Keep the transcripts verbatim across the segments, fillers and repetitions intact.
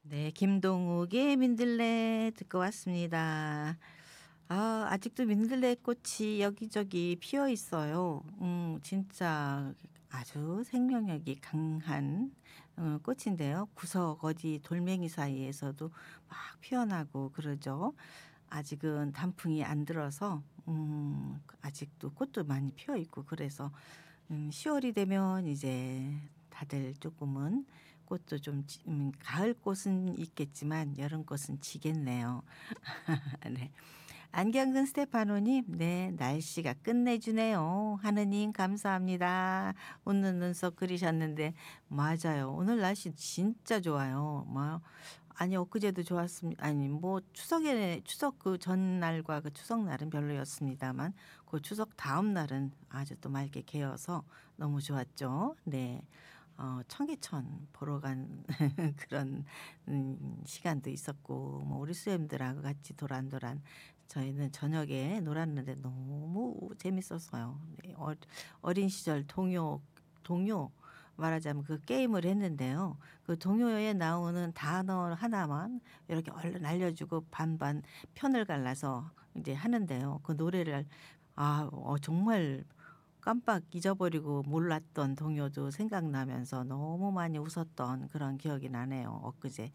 네. 김동욱의 민들레 듣고 왔습니다. 아 아직도 민들레 꽃이 여기저기 피어 있어요. 음 진짜 아주 생명력이 강한 어 꽃인데요. 구석 어디 돌멩이 사이에서도 막 피어나고 그러죠. 아직은 단풍이 안 들어서 음 아직도 꽃도 많이 피어 있고 그래서 음 시 월이 되면 이제 다들 쪼끔은 꽃도 좀 지 음 가을 꽃은 있겠지만 여름 꽃은 지겠네요. 네. 안경 끈 스테파노 님 네 "날씨가 끝내주네요. 하느님 감사합니다." 웃는 눈썹 그리셨는데 맞아요. 오늘 날씨 진짜 좋아요. 막 아니 엊그제도 좋았습니 아니 뭐 추석에 추석 그 전날과 그 추석날은 별로였습니다만 그 추석 다음 날은 아주 또 맑게 개어서 너무 좋았죠. 네. 어 청계천 보러 간 그런 음 시간도 있었고 뭐 우리 수염들하고 같이 도란도란 저희는 저녁에 놀았는데 너무 재밌었어요. 네. 어 어린 시절 동요 동요 말하자면 그 게임을 했는데요. 그 동요에 나오는 단어 하나만 이렇게 얼른 알려주고 반반 편을 갈라서 인제 하는데요. 그 노래를 아 어 정말 깜빡 잊어버리고 몰랐던 동요도 생각나면서 너무 많이 웃었던 그런 기억이 나네요 엊그제.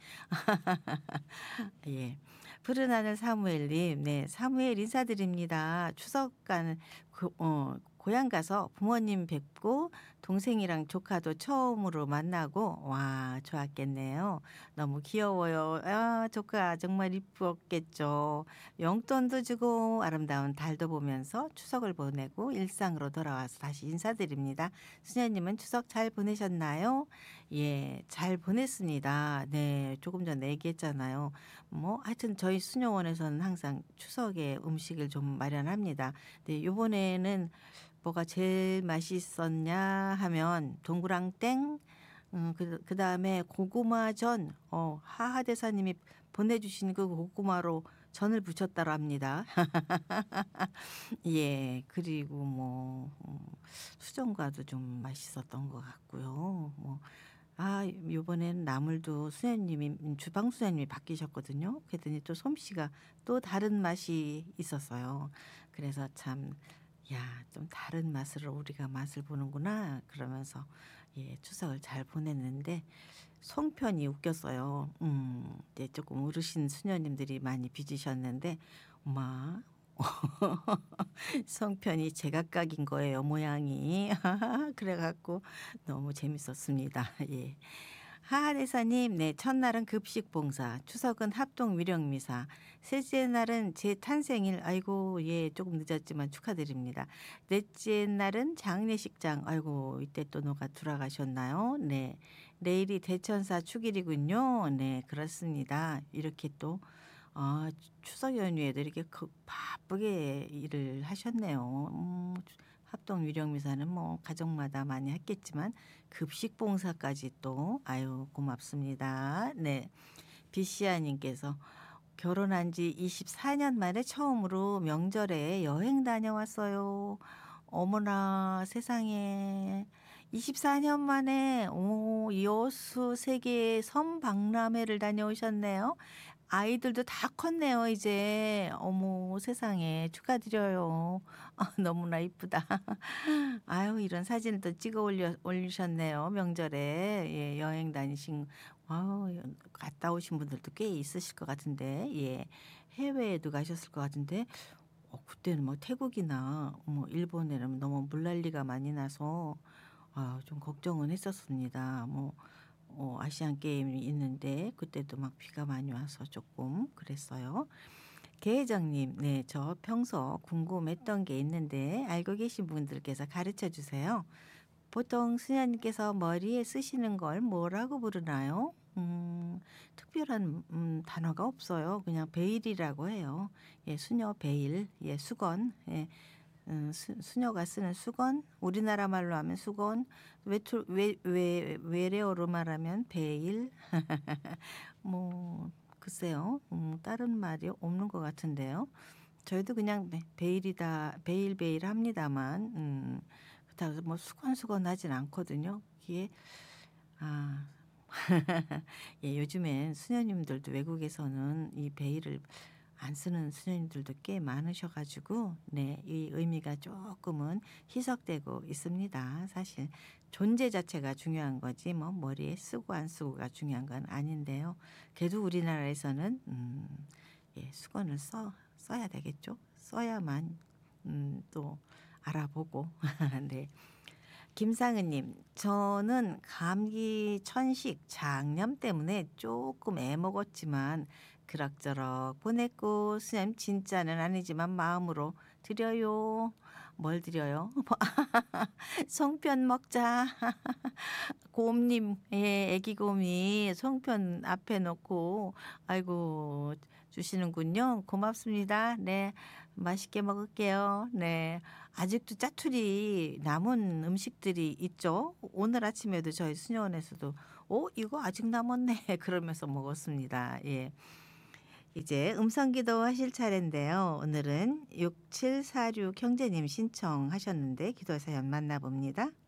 예. 푸른 하늘 사무엘 님 네 "사무엘 인사드립니다. 추석 간 그 어 고향 가서 부모님 뵙고 동생이랑 조카도 처음으로 만나고 와 좋았겠네요. 너무 귀여워요. 아 조카 정말 이뻤겠죠. 용돈도 주고 아름다운 달도 보면서 추석을 보내고 일상으로 돌아와서 다시 인사드립니다. 수녀님은 추석 잘 보내셨나요?" 예. 잘 보냈습니다. 네. 조금 전에 얘기했잖아요. 뭐 하여튼 저희 수녀원에서는 항상 추석에 음식을 좀 마련합니다. 네 요번에는 뭐가 제일 맛있었냐 하면 동그랑땡 음 그 그다음에 고구마전 어 하하대사님이 보내주신 그 고구마로 전을 부쳤더랍니다. 예. 그리고 뭐 음 수정과도 좀 맛있었던 것 같고요. 뭐 아 요번에는 나물도 수녀님이 음 주방 수녀님이 바뀌셨거든요. 그랬더니 또 솜씨가 또 다른 맛이 있었어요. 그래서 참 '야 좀 다른 맛으로 우리가 맛을 보는구나.' 그러면서 예 추석을 잘 보냈는데 송편이 웃겼어요. 음 이제 쪼끔 어르신 수녀님들이 많이 빚으셨는데 막 송편이 제각각인 거예요 모양이. 그래 갖고 너무 재밌었습니다. 예. 하하대사님 네 첫날은 급식 봉사, 추석은 합동 위령미사, 셋째 날은 제 탄생일 아이고 예 쪼금 늦었지만 축하드립니다. 넷째 날은 장례식장 아이고 이때 또 누가 돌아가셨나요? 네. 내일이 대천사 축일이군요. 네 그렇습니다. 이렇게 또 아 추 추석 연휴에도 이렇게 그 바쁘게 일을 하셨네요. 음 추 합동 위령미사는 뭐 가족마다 많이 했겠지만 급식 봉사까지 또 아유 고맙습니다. 네. 비시아 님께서 "결혼한 지 이십사 년 만에 처음으로 명절에 여행 다녀왔어요." 어머나 세상에. 이십사 년 만에 오 여수 세 개의 섬 박람회를 다녀오셨네요. 아이들도 다 컸네요 이제. 어머 세상에 축하드려요. 아 너무나 이쁘다. 아유 이런 사진을 또 찍어 올려 올리셨네요 명절에. 예 여행 다니신 아우 갔다 오신 분들도 꽤 있으실 것 같은데 예 해외에도 가셨을 것 같은데 어 그때는 뭐 태국이나 뭐 일본에는 너무 물난리가 많이 나서 아 좀 걱정은 했었습니다. 뭐 어 아시안 게임이 있는데 그때도 막 비가 많이 와서 쪼끔 그랬어요. 계혜정 님 네 저 평소 궁금했던 게 있는데 알고 계신 분들께서 가르쳐 주세요. 보통 수녀님께서 머리에 쓰시는 걸 뭐라고 부르나요? 음 특별한 음 단어가 없어요. 그냥 베일이라고 해요. 예 수녀 베일 예 수건 예 음 수 수녀가 쓰는 수건 우리나라 말로 하면 수건 외투 외 외 외래어로 말하면 베일 뭐 글쎄요. 음 다른 말이 없는 것 같은데요. 저희도 그냥 베 베일이다 베일 베일 합니다만 음 그렇다고 해서 뭐 수건 수건 하진 않거든요. 이게 아 예, 요즘엔 수녀님들도 외국에서는 이 베일을 안 쓰는 수녀님들도 꽤 많으셔 가지고 네, 이 의미가 조금은 희석되고 있습니다. 사실 존재 자체가 중요한 거지 뭐 머리에 쓰고 안 쓰고가 중요한 건 아닌데요. 그래도 우리나라에서는 음 예, 수건을 써 써야 되겠죠. 써야만 음 또 알아보고 네. 김상은 님, 저는 감기, 천식, 장염 때문에 조금 애먹었지만 그럭저럭 보냈고 수염 진짜는 아니지만 마음으로 드려요. 뭘 드려요? 송편 먹자. 곰님, 예, 애기 곰이 송편 앞에 놓고 아이고 주시는군요. 고맙습니다. 네, 맛있게 먹을게요. 네, 아직도 짜투리 남은 음식들이 있죠. 오늘 아침에도 저희 수녀원에서도 어, 이거 아직 남았네. 그러면서 먹었습니다. 예. 이제 음성기도 하실 차례인데요. 오늘은 육칠사육 형제님 신청하셨는데 기도 사연 만나봅니다.